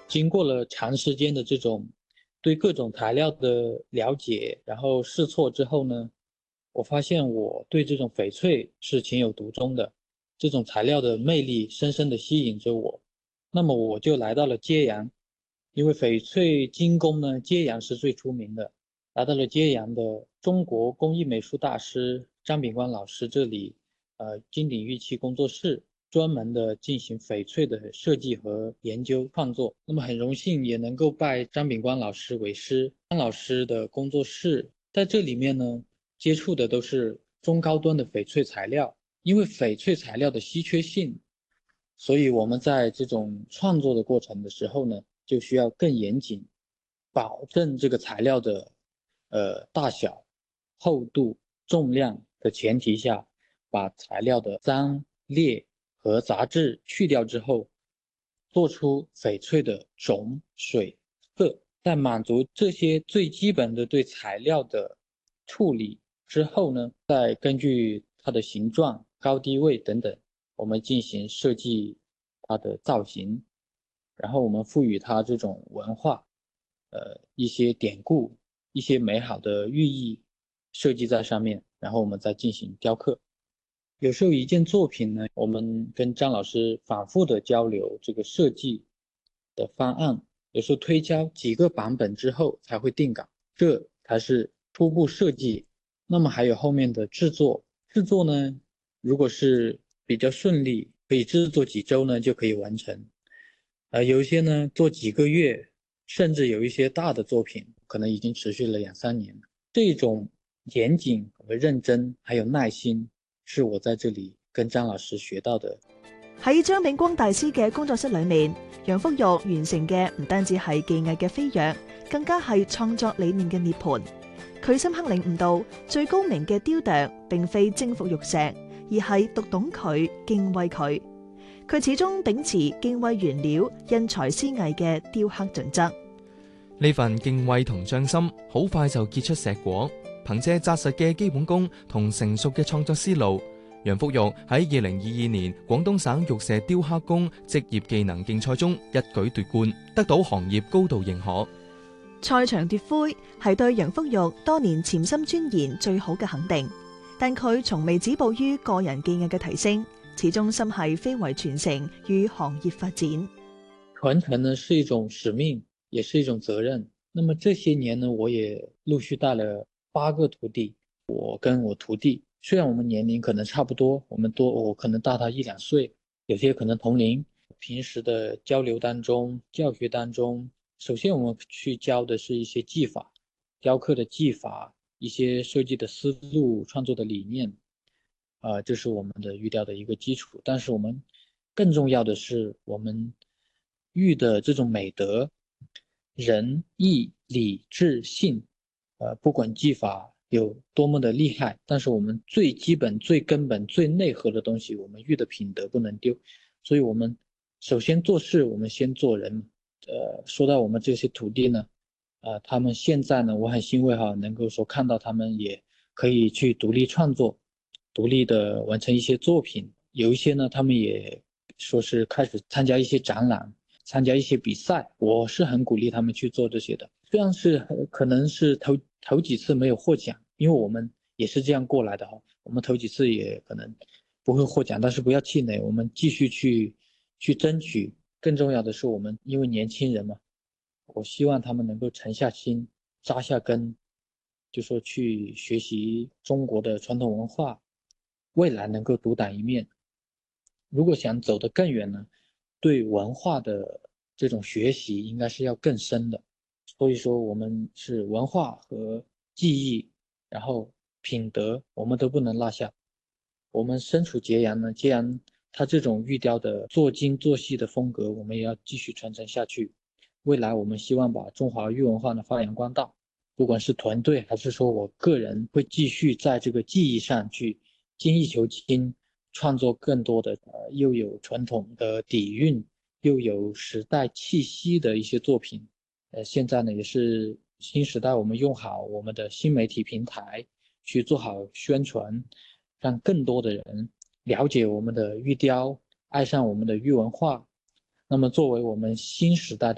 经过了长时间的这种对各种材料的了解，然后试错之后呢，我发现我对这种翡翠是情有独钟的，这种材料的魅力深深的吸引着我。那么我就来到了揭阳，因为翡翠精工呢，揭阳是最出名的。来到了揭阳的中国工艺美术大师张炳光老师这里，金鼎玉器工作室，专门的进行翡翠的设计和研究创作。那么很荣幸也能够拜张炳光老师为师，张老师的工作室在这里面呢，接触的都是中高端的翡翠材料。因为翡翠材料的稀缺性，所以我们在这种创作的过程的时候呢，就需要更严谨，保证这个材料的大小、厚度、重量的前提下，把材料的脏裂和杂质去掉之后，做出翡翠的种、水、色。在满足这些最基本的对材料的处理之后呢，再根据它的形状、高低位等等，我们进行设计它的造型，然后我们赋予它这种文化，一些典故、一些美好的寓意设计在上面，然后我们再进行雕刻。有时候一件作品呢，我们跟张老师反复的交流这个设计的方案，有时候推敲几个版本之后才会定稿，这才是初步设计。那么还有后面的制作，制作呢，如果是比较顺利，可以制作几周呢就可以完成。有一些呢做几个月，甚至有一些大的作品可能已經持續了2、3年。這種嚴謹和認真，還有耐心，是我在這裡跟張老師學到的。 喺張炳光大師嘅工作室裏面，楊福玉完成嘅唔單止係技藝嘅飛躍，更加係創作理念嘅涅槃。佢深刻領悟到最高明嘅雕琢並非征服玉石，而係讀懂佢、敬畏佢。佢始終秉持敬畏原料、因材施藝嘅雕刻準則。 呢份敬畏同匠心，好快就結出碩果。憑借紮實嘅基本功同成熟嘅創作思路，楊福玉喺2022年廣東省玉石雕刻工職業技能競賽中一舉奪冠，得到行業高度認可。 賽場奪魁係對楊福玉多年潛心鑽研最好嘅肯定，但佢從未止步於個人技藝嘅提升，始終心繫非遺傳承與行業發展。 傳承呢是一種使命，也是一種責任。那麼這些年呢，我也陸續帶了8個徒弟。我跟我徒弟，雖然我們年齡可能差不多，我可能大他1、2歲，有些可能同齡。平時的交流當中、教學當中，首先我們去教的是一些技法，雕刻的技法，一些設計的思路、創作的理念，這是我們的玉雕的一個基礎。但是我們更重要的是，我們玉的這種美德，仁義禮智信，不管技法有多麼的厲害，但是我們最基本、最根本、最內核的東西，我們玉的品德不能丟。所以我們首先做事，我們先做人。說到我們這些徒弟呢，他們現在呢，我很欣慰哈，能夠說看到他們也可以去獨立創作，獨立的完成一些作品。有一些呢，他們也說是開始參加一些展覽，參加一些比賽，我是很鼓勵他們去做這些的。雖然是可能是頭幾次沒有獲獎，因為我們也是這樣過來的哈，我們頭幾次也可能不會獲獎，但是不要氣餒，我們繼續去爭取。更重要的是我們因為年輕人嘛，我希望他們能夠沉下心、扎下根，就說去學習中國的傳統文化，未來能夠獨當一面。如果想走得更遠呢，對文化的這種學習應該是要更深的。所以說我們是文化和技藝，然後品德我們都不能落下。我們身處揭陽呢，揭陽它這種玉雕的做精做細的風格，我們也要繼續傳承下去。未來我們希望把中華玉文化呢發揚光大，不管是團隊還是說我個人，會繼續在這個技藝上去精益求精，創作更多的又有傳統的底蘊，又有時代氣息的一些作品。現在呢也是新時代，我們用好我們的新媒體平台去做好宣傳，讓更多的人了解我們的玉雕，愛上我們的玉文化。那麼作為我們新時代的